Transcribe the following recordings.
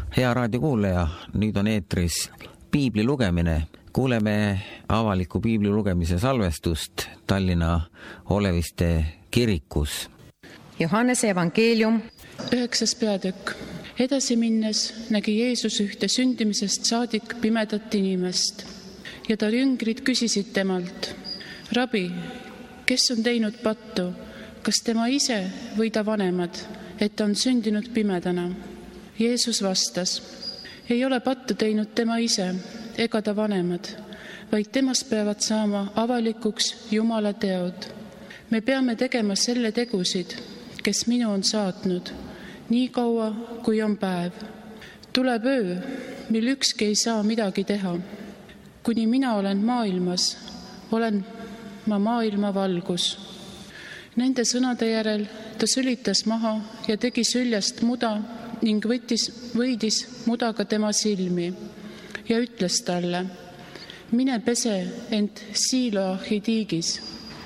Hea raadiokuulaja, nüüd on eetris piibli lugemine. Kuuleme avaliku piibli lugemise salvestust Tallinna Oleviste kirikus. Johannese evangeelium 9. peatükk. Edasi minnes nägi Jeesus ühte sündimisest saadik pimedat inimest ja ta jüngrid küsisid temalt: Rabi, kes on teinud pattu, kas tema ise või ta vanemad, et ta on sündinud pimedana? Jeesus vastas: ei ole pattu teinud tema ise ega ta vanemad, vaid temast peavad saama avalikuks Jumala teod. Me peame tegema selle tegusid, kes minu on saatnud, nii kaua kui on päev. Tuleb öö, mil ükski ei saa midagi teha. Kuni mina olen maailmas, olen ma maailma valgus. Nende sõnade järel ta sülitas maha ja tegi süljest muda ning võidis mudaga tema silmi ja ütles talle: mine pese end Siloahi tiigis.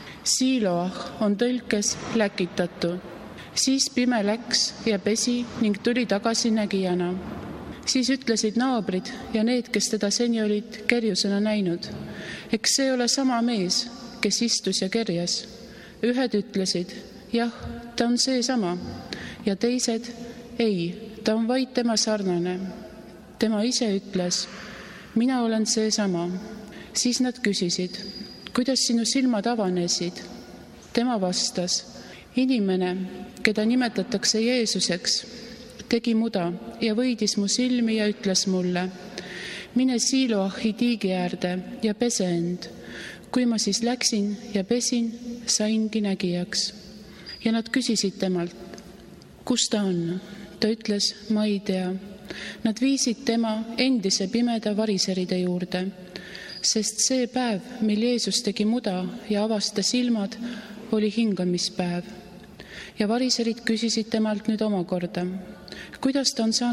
Siloah on tõlkes läkitatu. Siis pime läks ja pesi ning tuli tagasi nägijana. Siis ütlesid naabrid ja need, kes teda seni olid kerjusena näinud: eks see ole sama mees, kes istus ja kerjas. Ühed ütlesid: jah, ta on seesama, ja teised: ei, ta on vaid tema sarnane. Tema ise ütles: mina olen seesama. Siis nad küsisid: kuidas sinu silmad avanesid? Tema vastas: inimene, keda nimetatakse Jeesuseks, tegi muda ja võidis mu silmi ja ütles mulle: mine Siloahi tiigi äärde ja pese end. Kui ma siis läksin ja pesin, saingi nägijaks. Ja nad küsisid temalt: kus ta on? Ta ütles: ma ei tea. Nad viisid tema endise pimeda variseride juurde, sest see päev, mil Jeesus tegi muda ja avastas silmad, oli hingamispäev. Ja variserid küsisid temalt nüüd omakorda: kuidas ta on saanud